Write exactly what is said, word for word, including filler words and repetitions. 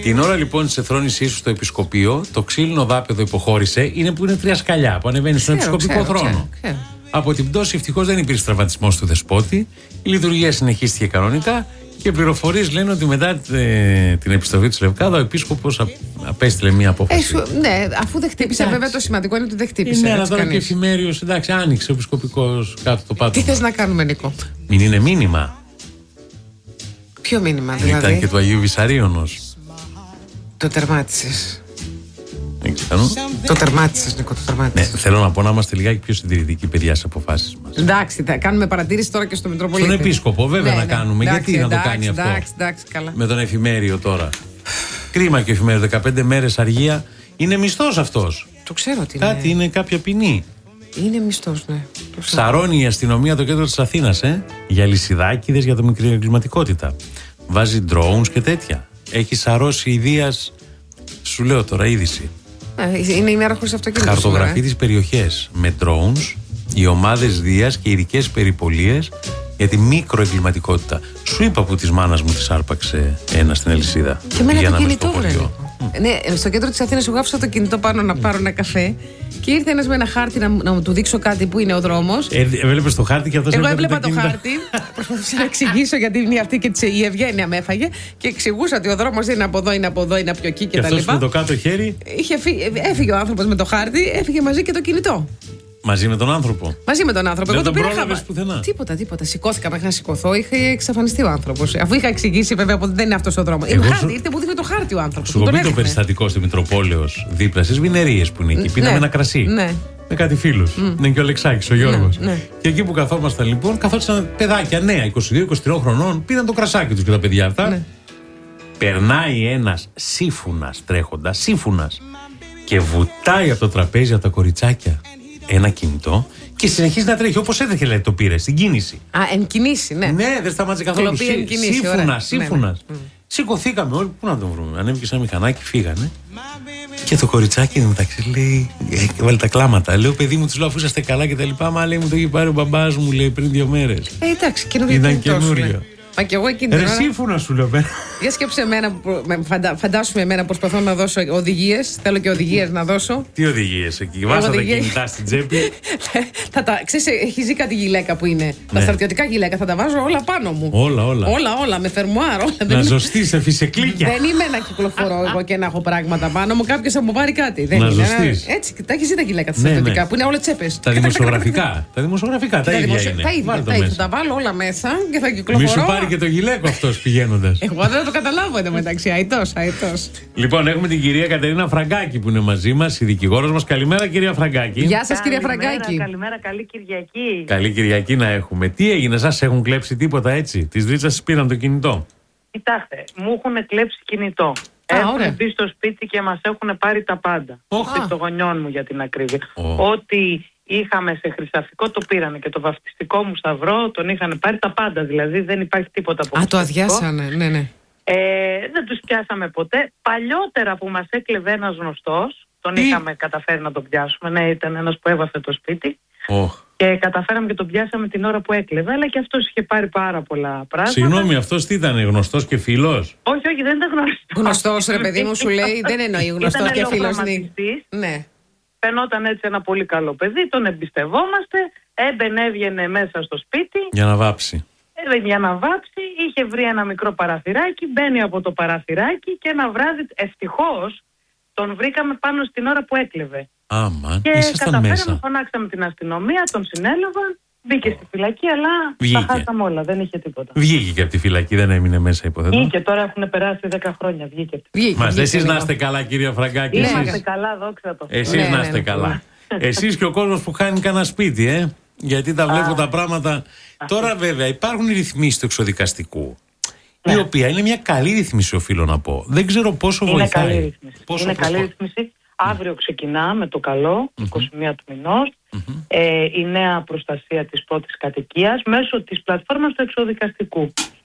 Την ώρα λοιπόν της εθρόνησής σου στο επισκοπείο, το ξύλινο δάπεδο υποχώρησε, είναι που είναι τρία σκαλιά που ανεβαίνει στον επισκοπικό ξέρω, θρόνο. Ξέρω, ξέρω. Από την πτώση ευτυχώς δεν υπήρξε τραυματισμός του δεσπότη, η λειτουργία συνεχίστηκε κανονικά και πληροφορίες λένε ότι μετά την επιστροφή του Λευκάδα ο επίσκοπος απέστειλε μια απόφαση. Ε, ναι, αφού δεν χτύπησε, εντάξει. Βέβαια το σημαντικό είναι ότι δεν χτύπησε. Ναι, αλλά τώρα και εφημέριος, εντάξει, άνοιξε ο επισκοπικός κάτω το πάτωμα. Τι θες να κάνουμε, Νίκο? Μην είναι μήνυμα. Ποιο μήνυμα, δηλαδή? Ήταν και του Αγίου Βυσαρίωνος. Το τερμάτισες. Το τερμάτισες, Νίκο, το τερμάτισες. Ναι, θέλω να πω να είμαστε λιγάκι πιο συντηρητικοί, παιδιά, στις αποφάσεις μας. Εντάξει, θα κάνουμε παρατήρηση τώρα και στο Μητροπολίτη. Στον επίσκοπο, βέβαια, ναι, να ναι. κάνουμε. Εντάξει, γιατί εντάξει, να το κάνει εντάξει, αυτό. εντάξει, καλά. Με τον εφημέριο τώρα. Κρίμα και ο εφημέριο, δεκαπέντε μέρες αργία. Είναι μισθός αυτός. Το ξέρω τι είναι. Κάτι είναι κάποια ποινή. Είναι μισθός, ναι. Ψαρώνει η αστυνομία το κέντρο της Αθήνας, ε, για λυσιδάκηδες, για το μικρή εγκληματικότητα. Βάζει drones και τέτοια. Έχει σαρώσει η Δίας, σου λέω τώρα είδηση. Ε, είναι ημέρα χωρίς αυτοκίνητο. Χαρτογραφεί τις περιοχές με drones, οι ομάδες Δίας και ειδικές περιπολίες για τη μικροεγκληματικότητα. Σου είπα που της μάνας μου της άρπαξε ένα στην Ελισίδα. Και με ένα κινητό, mm. Ναι, στο κέντρο της Αθήνας εγώ άφησα το κινητό πάνω να πάρω ένα καφέ και ήρθε ένας με ένα χάρτη να, να μου του δείξω κάτι που είναι ο δρόμος. Ε, έβλεπες το χάρτη και αυτός εγώ έβλεπα το χάρτη. Προσπαθούσα να εξηγήσω γιατί είναι αυτή και η ευγένεια με έφαγε και εξηγούσα ότι ο δρόμος δεν είναι από εδώ, είναι από εδώ, είναι από εκεί κτλ. Και αυτός με το κάτω χέρι. Είχε φύ, έφυγε ο άνθρωπος με το χάρτη, έφυγε μαζί και το κινητό. Μαζί με τον άνθρωπο. Μαζί με τον άνθρωπο. Δεν εγώ τον το πρόλαβες πουθενά. Τίποτα, τίποτα. Σηκώθηκα μέχρι να σηκωθώ, είχε εξαφανιστεί ο άνθρωπος. Αφού είχα εξηγήσει βέβαια ότι δεν είναι αυτός ο δρόμος. Είναι χάρτη, ήρθε που δείχνει το χάρτη ο άνθρωπος. Σου πει το περιστατικό στη Μητροπόλεως δίπλα στις Βινερίες που είναι εκεί. Πίναμε ναι, ένα κρασί. Ναι. Με κάτι φίλους. Mm. Είναι και ο Λεξάκης, ο Γιώργος. Ναι, ναι. Και εκεί που καθόμασταν λοιπόν, καθόντουσαν παιδάκια νέα, είκοσι δύο είκοσι τρία χρονών, πήραν το κρασάκι τους και τα παιδιά αυτά. Ναι. Περνάει ένας σύμφουνας τρέχοντα, σύμφουνας, και βουτάει από το τραπέζι από τα κοριτσάκια ένα κινητό και συνεχίζει να τρέχει όπως έτρεχε, λέει, το πήρε στην κίνηση. Α, εν κινήσει, ναι. Ναι, δεν σταμάτησε καθόλου. Σύμφωνα, σύμφωνα. Ναι, ναι. Σηκωθήκαμε όλοι, πού να τον βρούμε. Ανέβηκε σαν μηχανάκι, φύγανε. Και το κοριτσάκι μεταξύ λέει, έβαλε τα κλάματα. Λέω, παιδί μου, του λέω, αφού είσαστε καλά και τα λοιπά. Μα λέει, μου το έχει πάρει ο μπαμπάς μου, λέει, πριν δύο μέρες. Ε, εντάξει, καινούριο. Ήταν καινούριο. Μα και εγώ εκείνη την ώρα. Σύμφωνα σου λέω. Για σκέψε εμένα, φαντα, φαντάσουμε εμένα που προσπαθώ να δώσω οδηγίες. Θέλω και οδηγίες να δώσω. Τι οδηγίες εκεί, βάζα τα κινητά στην τσέπη. θα τα, ξέρεις, έχει ζει κάτι γυλαίκα που είναι. Ναι. Τα στρατιωτικά γυλαίκα θα τα βάζω όλα πάνω μου. Όλα, όλα. Όλα, όλα, με φερμουάρ. Όλα. Να ζωστεί σε φυσεκλίκια. Δεν είμαι να κυκλοφορώ εγώ και να έχω πράγματα πάνω μου. Κάποιο θα μου πάρει κάτι. Δεν να είναι. Ζωστείς. Έτσι, τα έχει ζει τα γυλαίκα τα στρατιωτικά, ναι, ναι, που είναι όλα τσέπες. Τα δημοσιογραφικά. Τα δημοσιογραφικά, τα ίδια είναι. Θα τα βάλω όλα μέσα και θα κυκλοφορώ. Μη σου πάρει και το γυλαίκο αυτός πηγαίνοντας. Εγώ δεν το καταλάβω εδώ μεταξύ. Αητός, αητός. Λοιπόν, έχουμε την κυρία Κατερίνα Φραγκάκη που είναι μαζί μας, η δικηγόρος μας. Καλημέρα, κυρία Φραγκάκη. Γεια σας, κυρία Φραγκάκη. Καλημέρα, καλή Κυριακή. Καλή Κυριακή να έχουμε. Τι έγινε, σας έχουν κλέψει τίποτα έτσι? Της Δρίτσας πήραν το κινητό? Κοιτάξτε, μου έχουν κλέψει κινητό. Έχουν μπει στο σπίτι και μας έχουν πάρει τα πάντα. Oh. των γονιών μου για την ακρίβεια. Oh. Ό,τι είχαμε σε χρυσαφικό το πήρανε και το βαφτιστικό μου σταυρό τον είχαν πάρει, τα πάντα δηλαδή, δεν υπάρχει τίποτα από. Α, το αδειάσανε, ναι, ναι. Ε, δεν τους πιάσαμε ποτέ. Παλιότερα που μας έκλεβε ένας γνωστός, τον Τι? είχαμε καταφέρει να τον πιάσουμε. Ναι, ήταν ένας που έβαφε το σπίτι. Oh. Και καταφέραμε και τον πιάσαμε την ώρα που έκλεβε, αλλά και αυτός είχε πάρει πάρα πολλά πράγματα. Συγγνώμη, αυτός τι ήταν, γνωστός και φίλος? Όχι, όχι, δεν ήταν γνωστός. Γνωστός, ρε παιδί μου, σου λέει, δεν εννοεί γνωστός και φίλος. Ναι. Φαινόταν έτσι ένα πολύ καλό παιδί, τον εμπιστευόμαστε, έμπαινε, έβγαινε μέσα στο σπίτι. Για να βάψει. Ε, για να βάψει, είχε βρει ένα μικρό παραθυράκι, μπαίνει από το παραθυράκι και ένα βράδυ, ευτυχώς, τον βρήκαμε πάνω στην ώρα που έκλεβε. Άμα, και καταφέραμε, μέσα. Φωνάξαμε την αστυνομία, τον συνέλαβαν, μπήκε στη φυλακή, αλλά βγήκε. Τα χάσαμε όλα, δεν είχε τίποτα. Βγήκε και από τη φυλακή, δεν έμεινε μέσα, υποθέτω. Βγήκε, τώρα έχουν περάσει δέκα χρόνια, βγήκε. Μας, εσείς να είστε καλά, κυρία Φραγκάκη. Είμαστε καλά, δόξα τω Θεώ. Εσείς ναι, να είστε ναι, καλά. Εσείς και ο κόσμος που χάνει κανένα σπίτι, ε. Γιατί τα βλέπω τα πράγματα. Τώρα βέβαια υπάρχουν οι ρυθμίσεις του εξοδικαστικού. Ναι. Η οποία είναι μια καλή ρύθμιση, οφείλω να πω. Δεν ξέρω πόσο είναι βοηθάει. Καλή ρύθμιση. Πόσο είναι καλή ρύθμιση. Αύριο ξεκινά με το καλό, mm-hmm. είκοσι μία του μηνός, mm-hmm. ε, η νέα προστασία της πρώτης κατοικίας μέσω της πλατφόρμας του εξοδικαστικού.